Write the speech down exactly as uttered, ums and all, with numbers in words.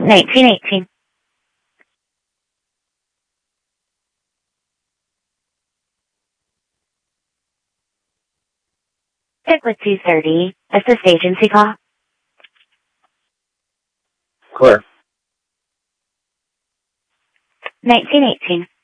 nineteen eighteen. Stick with two thirty. Assist agency call. Clear. nineteen eighteen.